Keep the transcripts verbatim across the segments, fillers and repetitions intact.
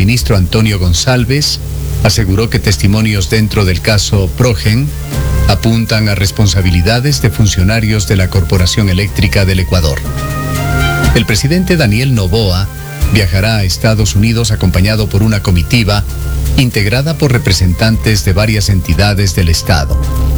exministro Antonio González aseguró que testimonios dentro del caso Progen apuntan a responsabilidades de funcionarios de la Corporación Eléctrica del Ecuador. El presidente Daniel Noboa viajará a Estados Unidos acompañado por una comitiva integrada por representantes de varias entidades del Estado.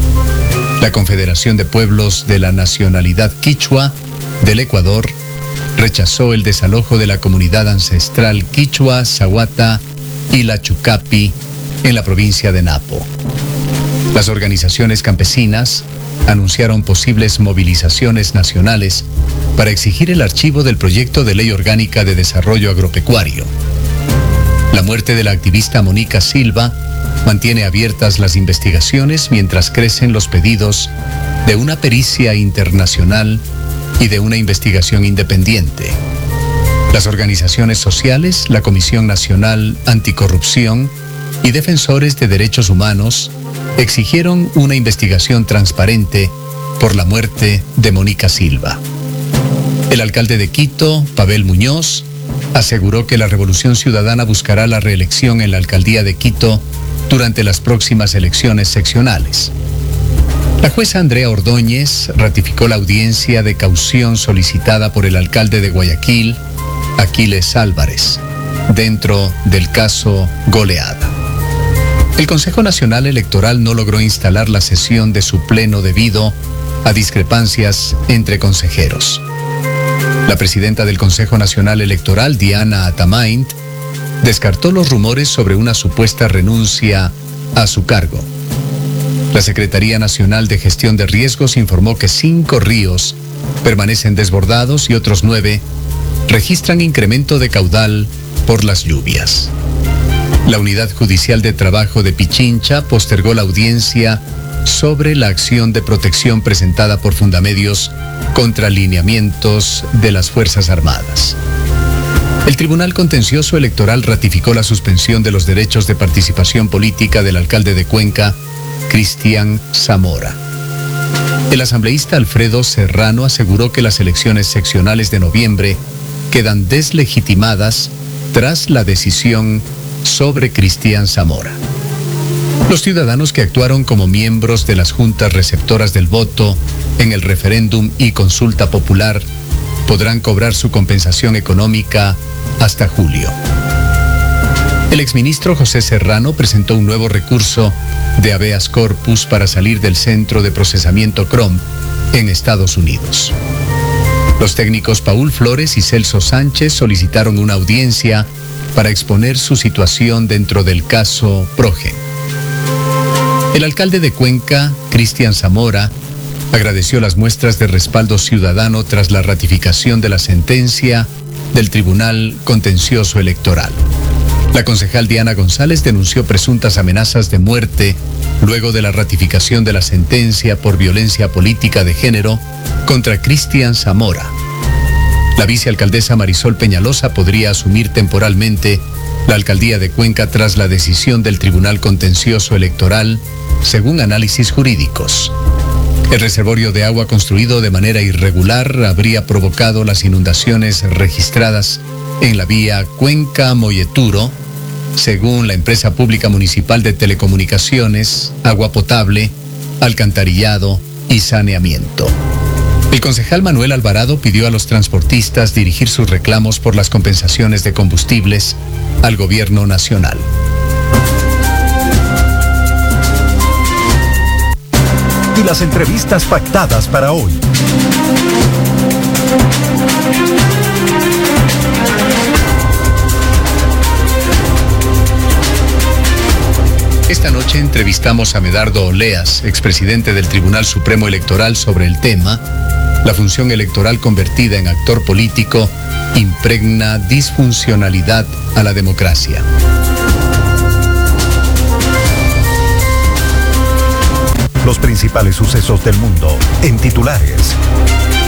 La Confederación de Pueblos de la Nacionalidad Quichua del Ecuador rechazó el desalojo de la comunidad ancestral Quichua, Zahuata y La Chucapi en la provincia de Napo. Las organizaciones campesinas anunciaron posibles movilizaciones nacionales para exigir el archivo del proyecto de ley orgánica de desarrollo agropecuario. La muerte de la activista Mónica Silva mantiene abiertas las investigaciones mientras crecen los pedidos de una pericia internacional y de una investigación independiente. Las organizaciones sociales, la Comisión Nacional Anticorrupción y defensores de derechos humanos exigieron una investigación transparente por la muerte de Mónica Silva. El alcalde de Quito, Pavel Muñoz, aseguró que la Revolución Ciudadana buscará la reelección en la alcaldía de Quito durante las próximas elecciones seccionales. La jueza Andrea Ordóñez ratificó la audiencia de caución solicitada por el alcalde de Guayaquil, Aquiles Álvarez, dentro del caso Goleada. El Consejo Nacional Electoral no logró instalar la sesión de su pleno debido a discrepancias entre consejeros. La presidenta del Consejo Nacional Electoral, Diana Atamaint, descartó los rumores sobre una supuesta renuncia a su cargo. La Secretaría Nacional de Gestión de Riesgos informó que cinco ríos permanecen desbordados y otros nueve registran incremento de caudal por las lluvias. La Unidad Judicial de Trabajo de Pichincha postergó la audiencia sobre la acción de protección presentada por Fundamedios contra lineamientos de las Fuerzas Armadas. El Tribunal Contencioso Electoral ratificó la suspensión de los derechos de participación política del alcalde de Cuenca, Cristian Zamora. El asambleísta Alfredo Serrano aseguró que las elecciones seccionales de noviembre quedan deslegitimadas tras la decisión sobre Cristian Zamora. Los ciudadanos que actuaron como miembros de las juntas receptoras del voto en el referéndum y consulta popular podrán cobrar su compensación económica hasta julio. El exministro José Serrano presentó un nuevo recurso de habeas corpus para salir del centro de procesamiento C R O M en Estados Unidos. Los técnicos Paul Flores y Celso Sánchez solicitaron una audiencia para exponer su situación dentro del caso Progen. El alcalde de Cuenca, Cristian Zamora, agradeció las muestras de respaldo ciudadano tras la ratificación de la sentencia del Tribunal Contencioso Electoral. La concejal Diana González denunció presuntas amenazas de muerte luego de la ratificación de la sentencia por violencia política de género contra Cristian Zamora. La vicealcaldesa Marisol Peñalosa podría asumir temporalmente la alcaldía de Cuenca tras la decisión del Tribunal Contencioso Electoral, según análisis jurídicos. El reservorio de agua construido de manera irregular habría provocado las inundaciones registradas en la vía Cuenca-Moyeturo, según la empresa pública municipal de telecomunicaciones, agua potable, alcantarillado y saneamiento. El concejal Manuel Alvarado pidió a los transportistas dirigir sus reclamos por las compensaciones de combustibles al gobierno nacional. Y las entrevistas pactadas para hoy. Esta noche entrevistamos a Medardo Oleas, expresidente del Tribunal Supremo Electoral, sobre el tema: la función electoral convertida en actor político impregna disfuncionalidad a la democracia. Los principales sucesos del mundo en titulares.